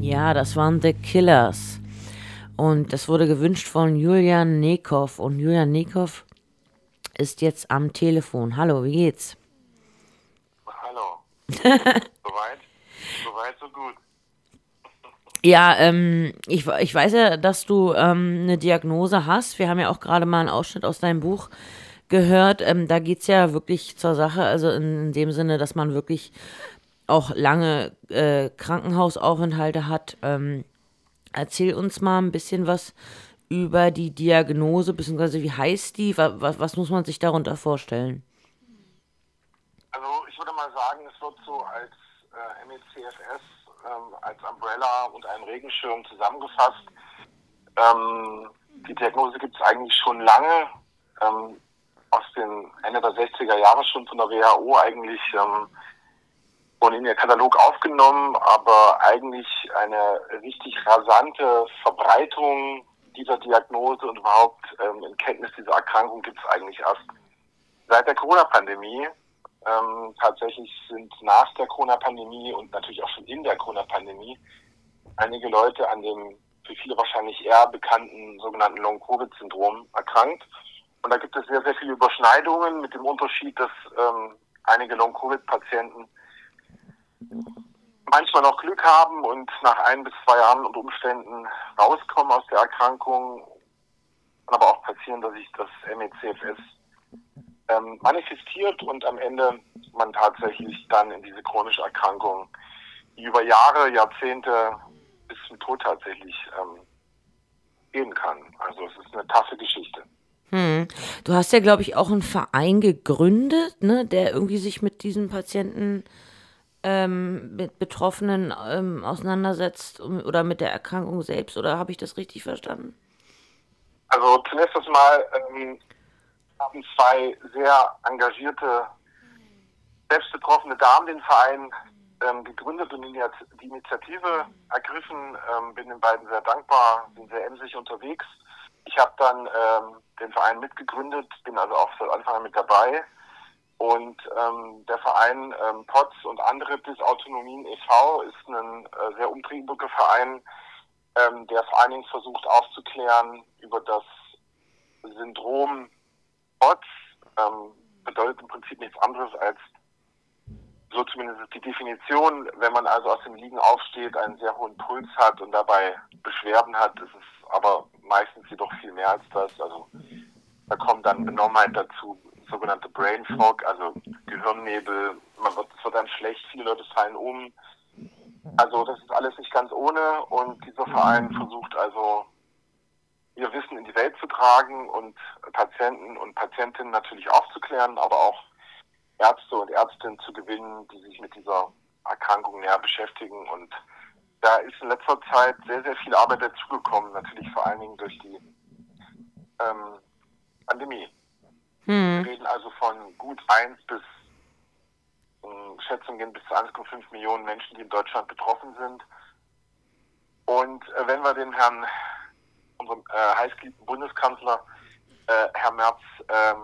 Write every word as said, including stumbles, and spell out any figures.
Ja, das waren The Killers. Und das wurde gewünscht von Julian Nekow. Und Julian Nekow ist jetzt am Telefon. Hallo, wie geht's? Hallo. Soweit? Soweit, so gut. Ja, ähm, ich, ich weiß ja, dass du ähm, eine Diagnose hast. Wir haben ja auch gerade mal einen Ausschnitt aus deinem Buch gehört. Ähm, da geht's ja wirklich zur Sache. Also in, in dem Sinne, dass man wirklich auch lange äh, Krankenhausaufenthalte hat. Ähm, erzähl uns mal ein bisschen was über die Diagnose, beziehungsweise wie heißt die? Was, was, was muss man sich darunter vorstellen? Also ich würde mal sagen, es wird so als äh, M E C F S, ähm, als Umbrella und ein Regenschirm zusammengefasst. Ähm, die Diagnose gibt es eigentlich schon lange, ähm, aus den Ende der sechziger Jahre schon von der W H O eigentlich ähm, und in ihr Katalog aufgenommen, aber eigentlich eine richtig rasante Verbreitung dieser Diagnose und überhaupt ähm, in Kenntnis dieser Erkrankung gibt es eigentlich erst seit der Corona-Pandemie. Ähm, tatsächlich sind nach der Corona-Pandemie und natürlich auch schon in der Corona-Pandemie einige Leute an dem für viele wahrscheinlich eher bekannten sogenannten Long-Covid-Syndrom erkrankt. Und da gibt es sehr, sehr viele Überschneidungen mit dem Unterschied, dass ähm, einige Long-Covid-Patienten manchmal noch Glück haben und nach ein bis zwei Jahren unter Umständen rauskommen aus der Erkrankung. Kann aber auch passieren, dass sich das M E C F S ähm, manifestiert und am Ende man tatsächlich dann in diese chronische Erkrankung, die über Jahre, Jahrzehnte bis zum Tod tatsächlich ähm, gehen kann. Also es ist eine taffe Geschichte. Hm. Du hast ja, glaube ich, auch einen Verein gegründet, ne, der irgendwie sich mit diesen Patienten, ähm, mit Betroffenen ähm, auseinandersetzt um, oder mit der Erkrankung selbst, oder habe ich das richtig verstanden? Also zunächst einmal ähm, haben zwei sehr engagierte, selbstbetroffene Damen den Verein ähm, gegründet und die Initiative ergriffen. Ähm, bin den beiden sehr dankbar, sind sehr emsig unterwegs. Ich habe dann ähm, den Verein mitgegründet, bin also auch von Anfang an mit dabei. Und ähm, der Verein ähm, P O Z und andere Dysautonomien e V ist ein äh, sehr umtriebiger Verein, ähm, der vor allen Dingen versucht aufzuklären über das Syndrom P O Z. Ähm, bedeutet im Prinzip nichts anderes als, so zumindest ist die Definition, wenn man also aus dem Liegen aufsteht, einen sehr hohen Puls hat und dabei Beschwerden hat, ist es aber meistens jedoch viel mehr als das. Also da kommt dann Benommenheit dazu, sogenannte Brain Fog, also Gehirnnebel, man wird, es wird dann schlecht, viele Leute fallen um. Also das ist alles nicht ganz ohne und dieser Verein versucht also ihr Wissen in die Welt zu tragen und Patienten und Patientinnen natürlich aufzuklären, aber auch Ärzte und Ärztinnen zu gewinnen, die sich mit dieser Erkrankung näher beschäftigen. Und da ist in letzter Zeit sehr, sehr viel Arbeit dazugekommen, natürlich vor allen Dingen durch die ähm, Pandemie. Wir Hm. reden also von gut eins bis, ähm, Schätzungen gehen bis zu eins Komma fünf Millionen Menschen, die in Deutschland betroffen sind. Und äh, wenn wir den Herrn, unserem äh, heißgeliebten Bundeskanzler, äh, Herr Merz, ähm,